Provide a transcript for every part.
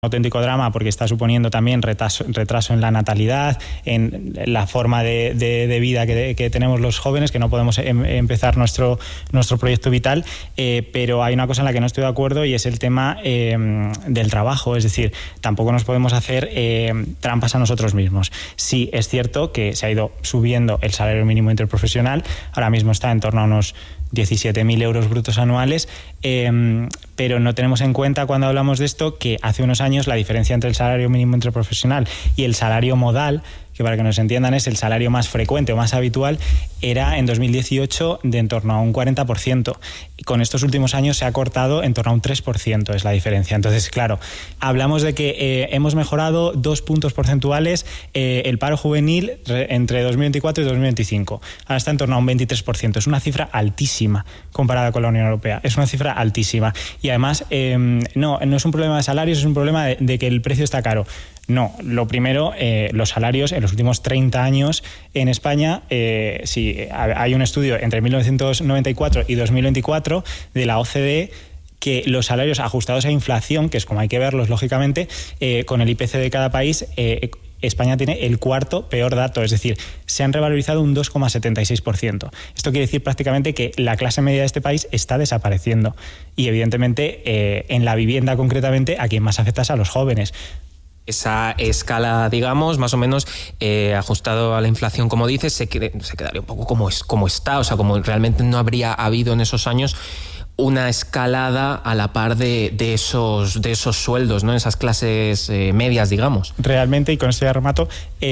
auténtico drama porque está suponiendo también retraso en la natalidad, en la forma de vida que tenemos los jóvenes, que no podemos empezar nuestro proyecto vital, pero hay una cosa en la que no estoy de acuerdo y es el tema del trabajo. Es decir, tampoco nos podemos hacer trampas a nosotros mismos. Sí, es cierto que se ha ido subiendo el salario mínimo interprofesional, ahora mismo está en torno a unos 17.000 euros brutos anuales, pero no tenemos en cuenta cuando hablamos de esto que hace unos años la diferencia entre el salario mínimo interprofesional y el salario modal, que para que nos entiendan es el salario más frecuente o más habitual, era en 2018 de en torno a un 40%. Y con estos últimos años se ha cortado en torno a un 3%, es la diferencia. Entonces, claro, hablamos de que hemos mejorado 2 puntos porcentuales el paro juvenil entre 2024 y 2025. Ahora está en torno a un 23%. Es una cifra altísima comparada con la Unión Europea. Es una cifra altísima. Y además, no es un problema de salarios, es un problema de que el precio está caro. No, lo primero, los salarios en los últimos 30 años en España, sí, hay un estudio entre 1994 y 2024 de la OCDE que los salarios ajustados a inflación, que es como hay que verlos lógicamente, con el IPC de cada país, España tiene el cuarto peor dato, es decir, se han revalorizado un 2,76%. Esto quiere decir prácticamente que la clase media de este país está desapareciendo y evidentemente en la vivienda concretamente a quien más afecta es a los jóvenes. Esa escala, digamos, más o menos ajustado a la inflación, como dices, se quedaría un poco como está, o sea, como realmente no habría habido en esos años una escalada a la par de esos sueldos, ¿no? Esas clases medias, digamos. Realmente, y con esto ya remato,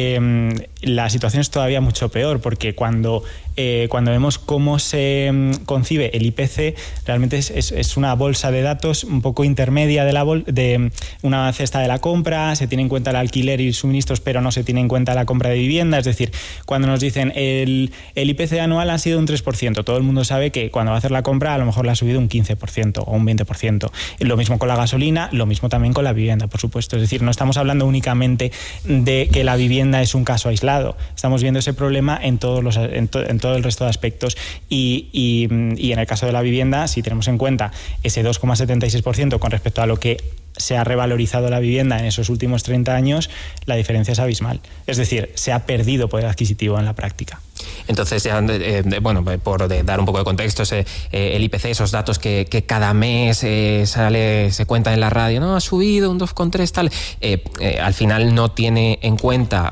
la situación es todavía mucho peor, porque cuando vemos cómo se concibe el IPC, realmente es una bolsa de datos un poco intermedia de una cesta de la compra, se tiene en cuenta el alquiler y suministros, pero no se tiene en cuenta la compra de vivienda. Es decir, cuando nos dicen el IPC anual ha sido un 3%, todo el mundo sabe que cuando va a hacer la compra a lo mejor le ha subido un 15% o un 20%. Lo mismo con la gasolina, lo mismo también con la vivienda, por supuesto. Es decir, no estamos hablando únicamente de que la vivienda es un caso aislado. Estamos viendo ese problema en todo el resto de aspectos y en el caso de la vivienda, si tenemos en cuenta ese 2,76% con respecto a lo que se ha revalorizado la vivienda en esos últimos 30 años, la diferencia es abismal. Es decir, se ha perdido poder adquisitivo en la práctica. Entonces, por dar un poco de contexto, el IPC, esos datos que cada mes se cuentan en la radio, no ha subido un 2,3 tal, al final no tiene en cuenta,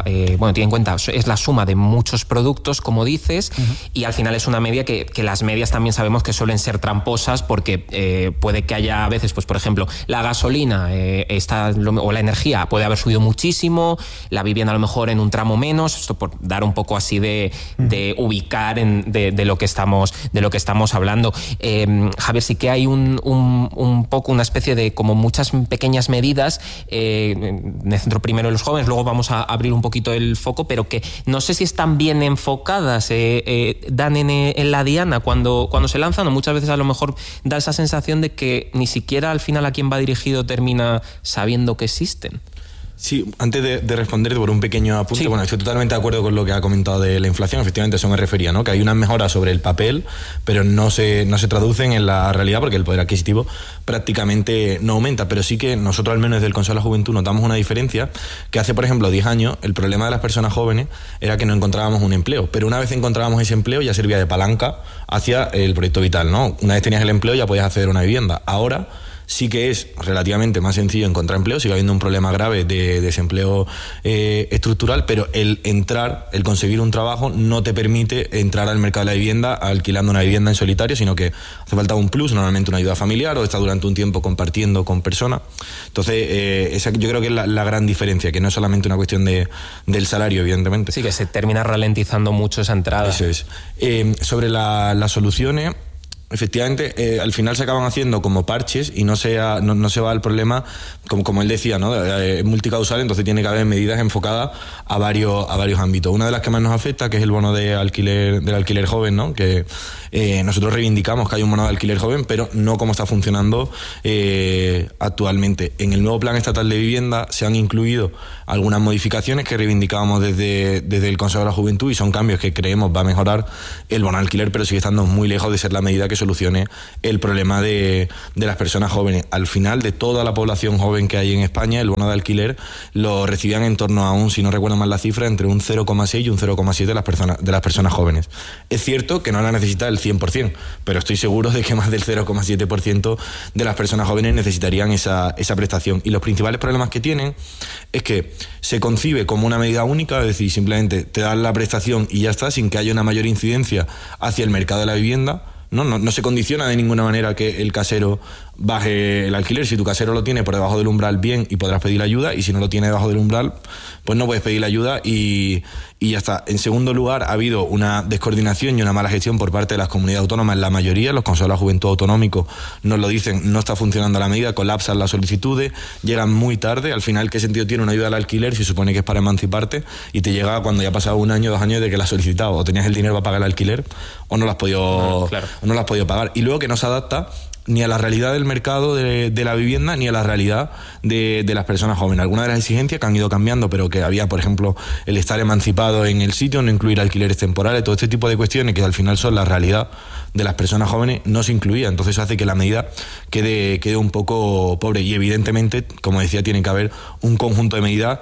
es la suma de muchos productos, como dices, y al final es una media que las medias también sabemos que suelen ser tramposas, porque puede que haya a veces, pues por ejemplo, la gasolina o la energía puede haber subido muchísimo, la vivienda a lo mejor en un tramo menos, esto por dar un poco así de ubicar de lo que estamos hablando. Javier, sí que hay un poco una especie de como muchas pequeñas medidas en el centro primero de los jóvenes, luego vamos a abrir un poquito el foco, pero que no sé si están bien enfocadas, dan en la diana cuando se lanzan, o muchas veces a lo mejor da esa sensación de que ni siquiera al final a quien va dirigido termina sabiendo que existen. Sí, antes de responderte por un pequeño apunte, sí. Bueno, estoy totalmente de acuerdo con lo que ha comentado de la inflación. Efectivamente, eso me refería, ¿no? Que hay unas mejoras sobre el papel, pero no se traducen en la realidad porque el poder adquisitivo prácticamente no aumenta. Pero sí que nosotros, al menos desde el Consejo de la Juventud, notamos una diferencia, que hace, por ejemplo, 10 años, el problema de las personas jóvenes era que no encontrábamos un empleo. Pero una vez encontrábamos ese empleo, ya servía de palanca hacia el proyecto vital, ¿no? Una vez tenías el empleo, ya podías acceder a una vivienda. Ahora sí que es relativamente más sencillo encontrar empleo, sigue habiendo un problema grave de desempleo estructural, pero el conseguir un trabajo no te permite entrar al mercado de la vivienda alquilando una vivienda en solitario, sino que hace falta un plus, normalmente una ayuda familiar o estar durante un tiempo compartiendo con personas. Entonces, esa yo creo que es la gran diferencia, que no es solamente una cuestión del salario, evidentemente. Sí, que se termina ralentizando mucho esa entrada. Eso es. Sobre las soluciones, efectivamente, al final se acaban haciendo como parches y no se va al problema, como él decía, ¿no? Es multicausal, entonces tiene que haber medidas enfocadas a varios ámbitos. Una de las que más nos afecta, que es el bono del alquiler joven, ¿no? Que nosotros reivindicamos que hay un bono de alquiler joven, pero no como está funcionando actualmente. En el nuevo Plan Estatal de Vivienda se han incluido algunas modificaciones que reivindicábamos desde el Consejo de la Juventud, y son cambios que creemos va a mejorar el bono de alquiler, pero sigue estando muy lejos de ser la medida que solucione el problema de las personas jóvenes. Al final, de toda la población joven que hay en España, el bono de alquiler lo recibían en torno a si no recuerdo mal la cifra, entre un 0,6 y un 0,7 de las personas jóvenes. Es cierto que no la necesita el 100%, pero estoy seguro de que más del 0,7% de las personas jóvenes necesitarían esa prestación. Y los principales problemas que tienen es que se concibe como una medida única, es decir, simplemente te dan la prestación y ya está, sin que haya una mayor incidencia hacia el mercado de la vivienda. No se condiciona de ninguna manera que el casero baje el alquiler. Si tu casero lo tiene por debajo del umbral, bien, y podrás pedir ayuda, y si no lo tiene debajo del umbral, pues no puedes pedir la ayuda y ya está. En segundo lugar, ha habido una descoordinación y una mala gestión por parte de las comunidades autónomas en la mayoría. Los consejos de la juventud autonómicos nos lo dicen, no está funcionando la medida, colapsan las solicitudes, llegan muy tarde. Al final, ¿qué sentido tiene una ayuda al alquiler si supone que es para emanciparte y te llega cuando ya ha pasado 1 año, 2 años de que la has solicitado? O tenías el dinero para pagar el alquiler o no lo has podido, no lo has podido pagar. Y luego que no se adapta ni a la realidad del mercado de la vivienda, ni a la realidad de las personas jóvenes. Algunas de las exigencias que han ido cambiando, pero que había, por ejemplo, el estar emancipado en el sitio, no incluir alquileres temporales, todo este tipo de cuestiones que al final son la realidad de las personas jóvenes, no se incluía. Entonces eso hace que la medida quede un poco pobre. Y evidentemente, como decía, tiene que haber un conjunto de medidas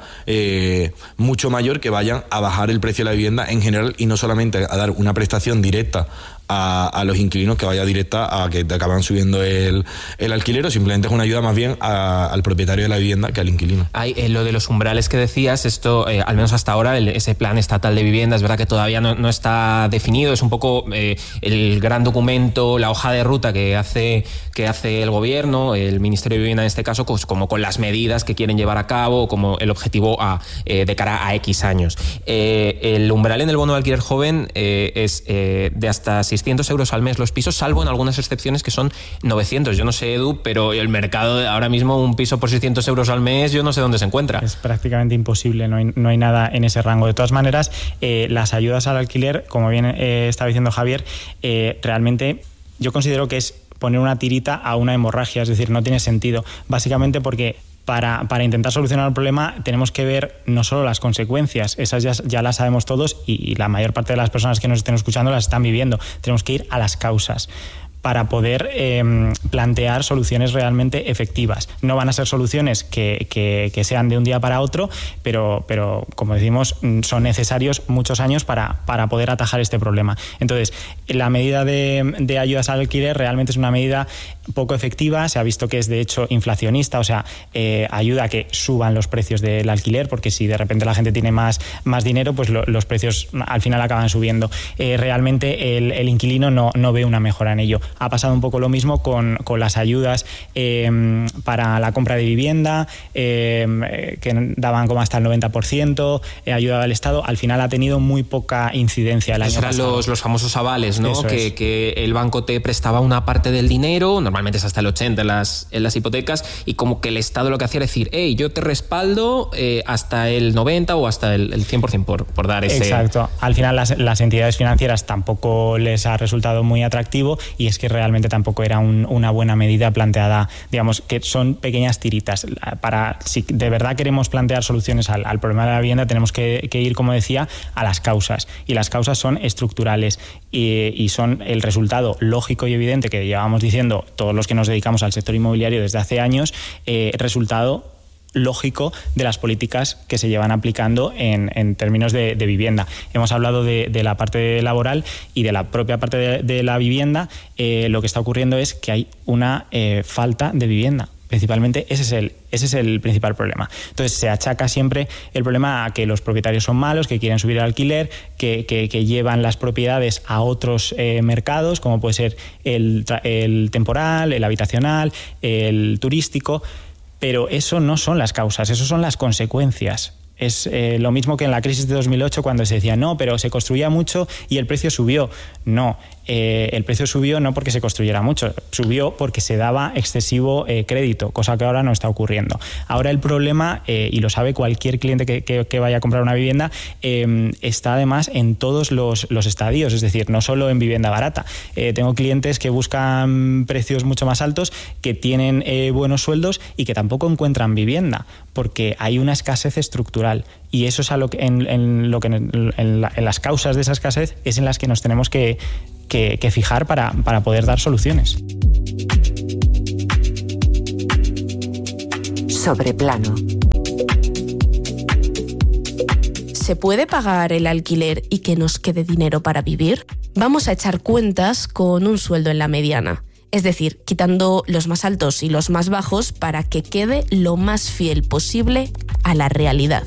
mucho mayor que vayan a bajar el precio de la vivienda en general, y no solamente a dar una prestación directa a los inquilinos que vaya directa a que te acaban subiendo el alquiler, o simplemente es una ayuda más bien al propietario de la vivienda que al inquilino. Lo de los umbrales que decías, esto, al menos hasta ahora, ese plan estatal de vivienda, es verdad que todavía no está definido, es un poco el gran documento, la hoja de ruta que hace el gobierno, el Ministerio de Vivienda en este caso, pues como con las medidas que quieren llevar a cabo, como el objetivo de cara a X años. El umbral en el bono de alquiler joven es de hasta 600 euros al mes los pisos, salvo en algunas excepciones que son 900. Yo no sé, Edu, pero el mercado ahora mismo, un piso por 600 euros al mes, yo no sé dónde se encuentra. Es prácticamente imposible, no hay nada en ese rango. De todas maneras, las ayudas al alquiler, como bien estaba diciendo Javier, realmente yo considero que es poner una tirita a una hemorragia, es decir, no tiene sentido. Básicamente porque para intentar solucionar el problema tenemos que ver no solo las consecuencias, esas ya las sabemos todos y la mayor parte de las personas que nos estén escuchando las están viviendo. Tenemos que ir a las causas para poder plantear soluciones realmente efectivas. No van a ser soluciones que sean de un día para otro, pero como decimos, son necesarios muchos años para poder atajar este problema. Entonces, la medida de ayudas al alquiler realmente es una medida poco efectiva. Se ha visto que es de hecho inflacionista, o sea, ayuda a que suban los precios del alquiler, porque si de repente la gente tiene más dinero, pues los precios al final acaban subiendo. Realmente el inquilino no ve una mejora en ello. Ha pasado un poco lo mismo con las ayudas para la compra de vivienda, que daban como hasta el 90%, ayuda del Estado. Al final ha tenido muy poca incidencia el año pasado. Eran los famosos avales, ¿no? Que el banco te prestaba una parte del dinero, normalmente es hasta el 80% en las hipotecas, y como que el Estado lo que hacía era decir, hey, yo te respaldo hasta el 90% o hasta el 100% por dar ese... Exacto. Al final las entidades financieras tampoco les ha resultado muy atractivo, y es que realmente tampoco era una buena medida planteada. Digamos que son pequeñas tiritas. Si de verdad queremos plantear soluciones al problema de la vivienda, tenemos que ir, como decía, a las causas, y las causas son estructurales y son el resultado lógico y evidente que llevamos diciendo todos los que nos dedicamos al sector inmobiliario desde hace años, resultado lógico de las políticas que se llevan aplicando en términos de vivienda. Hemos hablado de la parte laboral y de la propia parte de la vivienda. Lo que está ocurriendo es que hay una falta de vivienda. Principalmente ese es el principal problema. Entonces se achaca siempre el problema a que los propietarios son malos, que quieren subir el alquiler, que llevan las propiedades a otros mercados, como puede ser el temporal, el habitacional, el turístico. Pero eso no son las causas, eso son las consecuencias. Es lo mismo que en la crisis de 2008, cuando se decía, no, pero se construía mucho y el precio subió. No, el precio subió no porque se construyera mucho, subió porque se daba excesivo crédito, cosa que ahora no está ocurriendo. Ahora el problema, y lo sabe cualquier cliente que vaya a comprar una vivienda, está además en todos los estadios, es decir, no solo en vivienda barata. Tengo clientes que buscan precios mucho más altos, que tienen buenos sueldos y que tampoco encuentran vivienda, porque hay una escasez estructural. Y eso es en las causas de esa escasez es en las que nos tenemos que que fijar para poder dar soluciones. Sobreplano. ¿Se puede pagar el alquiler y que nos quede dinero para vivir? Vamos a echar cuentas con un sueldo en la mediana. Es decir, quitando los más altos y los más bajos para que quede lo más fiel posible a la realidad.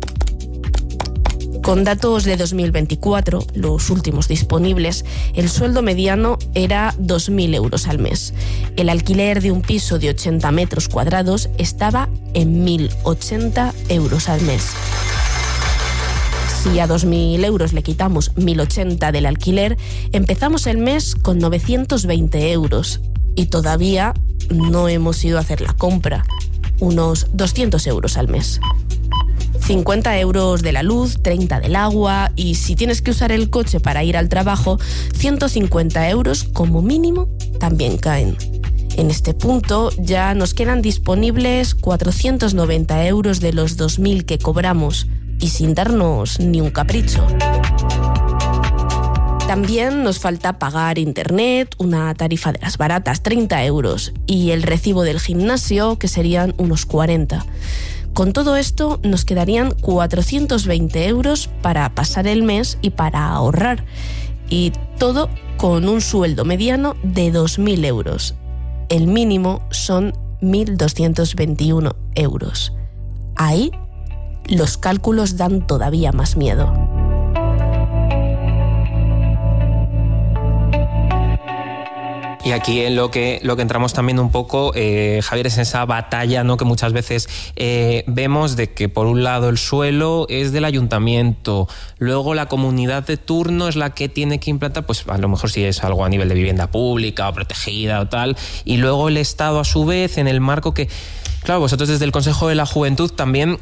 Con datos de 2024, los últimos disponibles, el sueldo mediano era 2.000 euros al mes. El alquiler de un piso de 80 metros cuadrados estaba en 1.080 euros al mes. Si a 2.000 euros le quitamos 1.080 del alquiler, empezamos el mes con 920 euros. Y todavía no hemos ido a hacer la compra. Unos 200 euros al mes. 50 euros de la luz, 30 del agua y si tienes que usar el coche para ir al trabajo, 150 euros como mínimo también caen. En este punto ya nos quedan disponibles 490 euros de los 2.000 que cobramos y sin darnos ni un capricho. También nos falta pagar internet, una tarifa de las baratas, 30 euros, y el recibo del gimnasio, que serían unos 40. Con todo esto nos quedarían 420 euros para pasar el mes y para ahorrar. Y todo con un sueldo mediano de 2.000 euros. El mínimo son 1.221 euros. Ahí los cálculos dan todavía más miedo. Y aquí en lo que entramos también un poco, Javier, es esa batalla, ¿no?, que muchas veces vemos de que por un lado el suelo es del ayuntamiento, luego la comunidad de turno es la que tiene que implantar, pues a lo mejor si es algo a nivel de vivienda pública o protegida o tal, y luego el Estado a su vez en el marco que... Claro, vosotros desde el Consejo de la Juventud también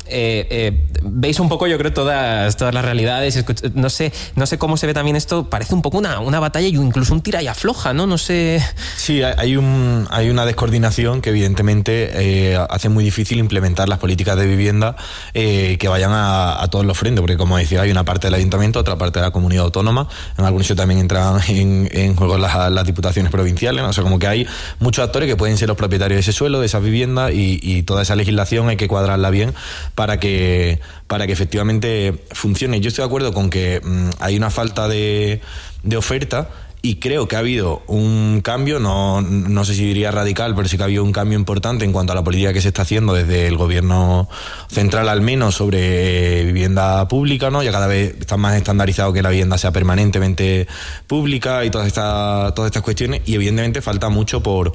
veis un poco, yo creo, todas las realidades. No sé cómo se ve también esto. Parece un poco una batalla y incluso un tira y afloja, ¿no? No sé. Sí, hay una descoordinación que evidentemente hace muy difícil implementar las políticas de vivienda que vayan a todos los frentes, porque como decía, hay una parte del ayuntamiento, otra parte de la comunidad autónoma. En algunos sitios también entran en juego las diputaciones provinciales, ¿no? O sea, como que hay muchos actores que pueden ser los propietarios de ese suelo, de esas viviendas y toda esa legislación hay que cuadrarla bien para que efectivamente funcione. Yo estoy de acuerdo con que hay una falta de oferta y creo que ha habido un cambio, no sé si diría radical, pero sí que ha habido un cambio importante en cuanto a la política que se está haciendo desde el gobierno central al menos sobre vivienda pública, ¿no? Ya cada vez está más estandarizado que la vivienda sea permanentemente pública y todas estas cuestiones, y evidentemente falta mucho por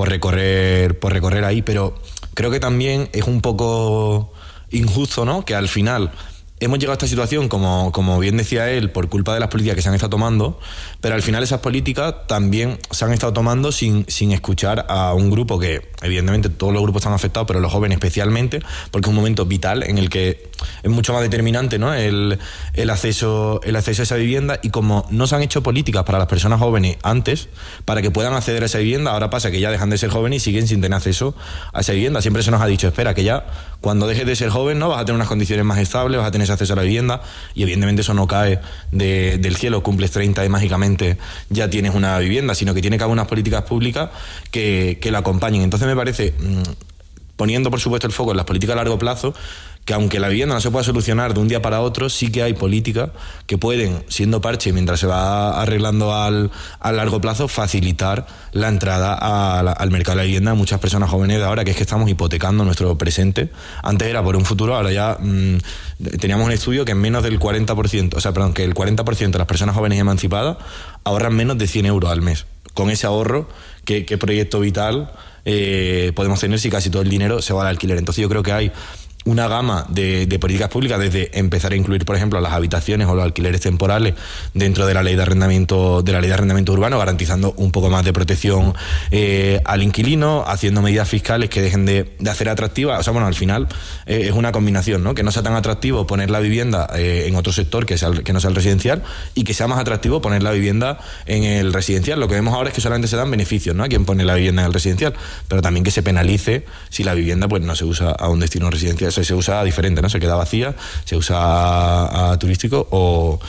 recorrer ahí, pero creo que también es un poco injusto, ¿no?, que al final hemos llegado a esta situación, como bien decía él, por culpa de las políticas que se han estado tomando, pero al final esas políticas también se han estado tomando sin escuchar a un grupo que, evidentemente, todos los grupos están afectados, pero los jóvenes especialmente, porque es un momento vital en el que es mucho más determinante, ¿no?, el acceso a esa vivienda, y como no se han hecho políticas para las personas jóvenes antes, para que puedan acceder a esa vivienda, ahora pasa que ya dejan de ser jóvenes y siguen sin tener acceso a esa vivienda. Siempre se nos ha dicho, espera, que ya cuando dejes de ser joven, ¿no?, vas a tener unas condiciones más estables, vas a tener acceso a la vivienda, y evidentemente eso no cae del cielo, cumples 30 y mágicamente ya tienes una vivienda, sino que tiene que haber unas políticas públicas que la acompañen. Entonces me parece, poniendo por supuesto el foco en las políticas a largo plazo, que aunque la vivienda no se pueda solucionar de un día para otro, sí que hay políticas que pueden, siendo parche mientras se va arreglando a largo plazo, facilitar la entrada al mercado de la vivienda a muchas personas jóvenes de ahora, que es que estamos hipotecando nuestro presente. Antes era por un futuro, ahora ya teníamos un estudio que en menos del 40%, que el 40% de las personas jóvenes emancipadas ahorran menos de 100 euros al mes. Con ese ahorro, ¿qué proyecto vital podemos tener si casi todo el dinero se va al alquiler? Entonces yo creo que hay una gama de políticas públicas, desde empezar a incluir, por ejemplo, las habitaciones o los alquileres temporales dentro de la ley de arrendamiento urbano, garantizando un poco más de protección al inquilino, haciendo medidas fiscales que dejen de hacer atractiva. O sea, bueno, al final es una combinación, ¿no? Que no sea tan atractivo poner la vivienda en otro sector que no sea el residencial, y que sea más atractivo poner la vivienda en el residencial. Lo que vemos ahora es que solamente se dan beneficios, ¿no?, a quien pone la vivienda en el residencial, pero también que se penalice si la vivienda pues no se usa a un destino residencial. Eso se usa diferente, ¿no? Se queda vacía, se usa a turístico o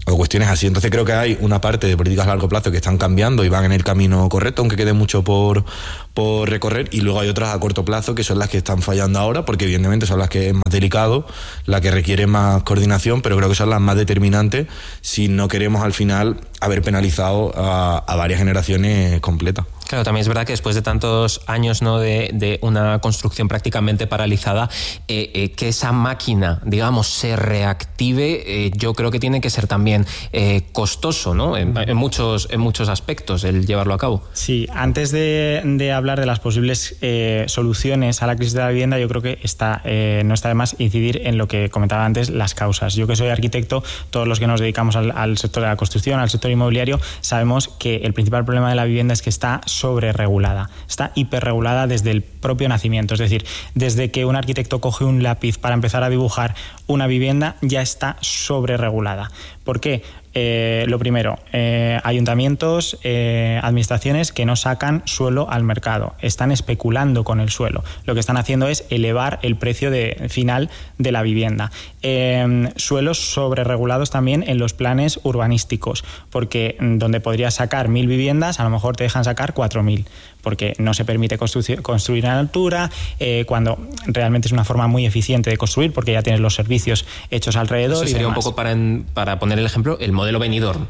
o cuestiones así. Entonces creo que hay una parte de políticas a largo plazo que están cambiando y van en el camino correcto, aunque quede mucho por recorrer, y luego hay otras a corto plazo que son las que están fallando ahora, porque evidentemente son las que es más delicado, las que requieren más coordinación, pero creo que son las más determinantes si no queremos al final haber penalizado a varias generaciones completas. Claro, también es verdad que después de tantos años, ¿no?, de una construcción prácticamente paralizada, que esa máquina, digamos, se reactive, yo creo que tiene que ser también costoso, ¿no?, en muchos aspectos el llevarlo a cabo. Sí, antes de hablar de las posibles soluciones a la crisis de la vivienda, yo creo que no está de más incidir en lo que comentaba antes, las causas. Yo que soy arquitecto, todos los que nos dedicamos al sector de la construcción, al sector inmobiliario, sabemos que el principal problema de la vivienda es que está sobreregulada, está hiperregulada desde el propio nacimiento, es decir, desde que un arquitecto coge un lápiz para empezar a dibujar una vivienda ya está sobreregulada. ¿Por qué? Lo primero, ayuntamientos, administraciones que no sacan suelo al mercado, están especulando con el suelo. Lo que están haciendo es elevar el precio final de la vivienda. Suelos sobreregulados también en los planes urbanísticos, porque donde podrías sacar 1.000 viviendas, a lo mejor te dejan sacar 4.000, porque no se permite construir en altura, cuando realmente es una forma muy eficiente de construir, porque ya tienes los servicios hechos alrededor. Eso sería un poco para poner el ejemplo, el modelo Benidorm,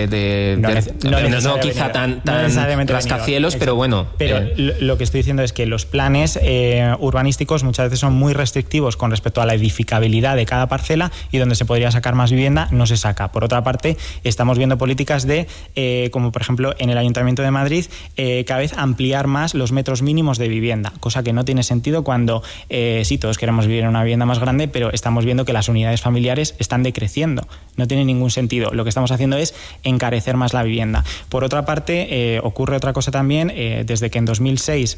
no quizá tan rascacielos, pero bueno. Pero lo que estoy diciendo es que los planes urbanísticos muchas veces son muy restrictivos con respecto a la edificabilidad de cada parcela, y donde se podría sacar más vivienda no se saca. Por otra parte, estamos viendo políticas como por ejemplo en el Ayuntamiento de Madrid, cada vez ampliar más los metros mínimos de vivienda, cosa que no tiene sentido cuando sí, todos queremos vivir en una vivienda más grande, pero estamos viendo que las unidades familiares están decreciendo. No tiene ningún sentido. Lo que estamos haciendo es encarecer más la vivienda. Por otra parte, ocurre otra cosa también. Desde que en 2006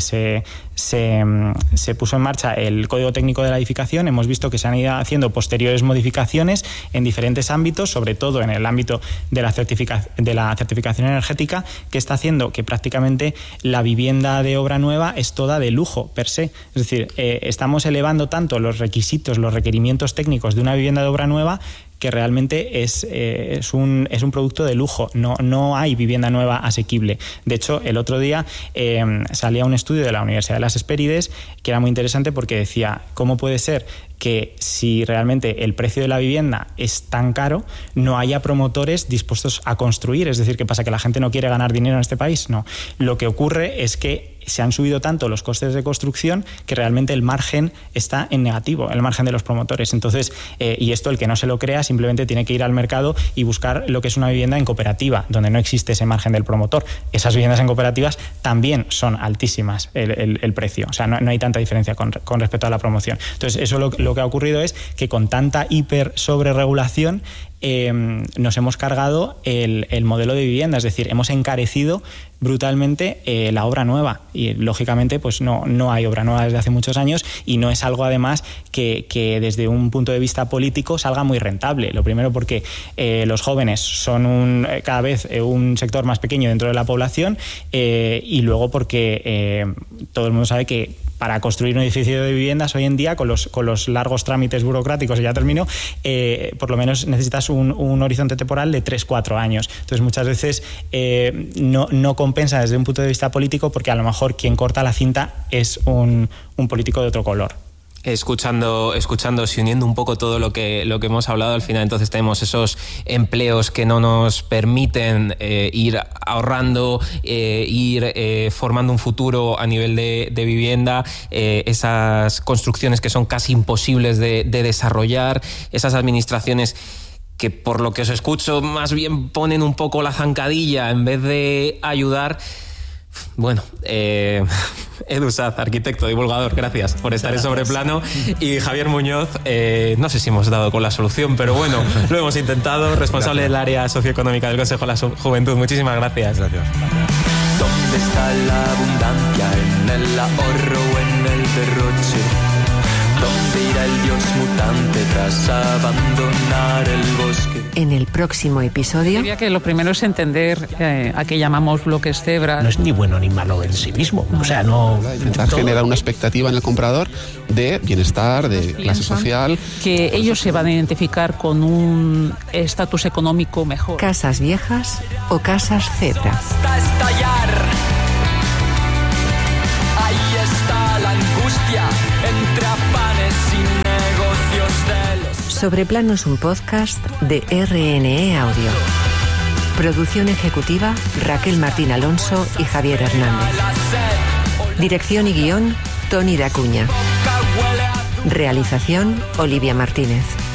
se puso en marcha el Código Técnico de la Edificación, hemos visto que se han ido haciendo posteriores modificaciones en diferentes ámbitos, sobre todo en el ámbito de la certificación energética, que está haciendo que prácticamente la vivienda de obra nueva es toda de lujo per se. Es decir, estamos elevando tanto los requisitos, los requerimientos técnicos de una vivienda de obra nueva, que realmente es un producto de lujo. No hay vivienda nueva asequible. De hecho, el otro día salía un estudio de la Universidad de las Hespérides que era muy interesante, porque decía, ¿cómo puede ser que si realmente el precio de la vivienda es tan caro, no haya promotores dispuestos a construir? Es decir, ¿qué pasa? ¿Que la gente no quiere ganar dinero en este país? No. Lo que ocurre es que se han subido tanto los costes de construcción que realmente el margen está en negativo, el margen de los promotores. Entonces, y esto, el que no se lo crea, simplemente tiene que ir al mercado y buscar lo que es una vivienda en cooperativa, donde no existe ese margen del promotor. Esas viviendas en cooperativas también son altísimas el precio. O sea, no hay tanta diferencia con respecto a la promoción. Entonces, eso lo que ha ocurrido es que con tanta hiper sobreregulación nos hemos cargado el modelo de vivienda, es decir, hemos encarecido brutalmente la obra nueva, y lógicamente pues no hay obra nueva desde hace muchos años, y no es algo además que desde un punto de vista político salga muy rentable. Lo primero porque los jóvenes son cada vez un sector más pequeño dentro de la población, y luego porque todo el mundo sabe que para construir un edificio de viviendas hoy en día, con los largos trámites burocráticos, y ya termino, por lo menos necesitas un horizonte temporal de 3-4 años. Entonces muchas veces no compensa desde un punto de vista político, porque a lo mejor quien corta la cinta es un político de otro color. Escuchando y uniendo un poco todo lo que hemos hablado, al final entonces tenemos esos empleos que no nos permiten ir ahorrando, ir formando un futuro a nivel de vivienda, esas construcciones que son casi imposibles de desarrollar, esas administraciones que, por lo que os escucho, más bien ponen un poco la zancadilla en vez de ayudar. Bueno, Edu Saz, arquitecto, divulgador, gracias por estar en Sobreplano. Y Javier Muñoz, no sé si hemos dado con la solución, pero bueno, lo hemos intentado, responsable del área socioeconómica del Consejo de la Juventud. Muchísimas gracias. Gracias. ¿Dónde está la abundancia? ¿En el ahorro o en el derroche? ¿Dónde irá el dios mutante tras abandonar el bosque. En el próximo episodio... Diría que lo primero es entender a qué llamamos bloques Zebra. No es ni bueno ni malo en sí mismo. O sea, no... Intentar generar una expectativa en el comprador de bienestar, de clase social. Que ellos se van a identificar con un estatus económico mejor. Casas viejas o casas Zebra. Hasta estallar. Ahí está la angustia entre afanes y negocios de los... Sobreplano es un podcast de RNE Audio. Producción ejecutiva Raquel Martín Alonso y Javier Hernández. Dirección y guión Tony de Acuña. Realización Olivia Martínez.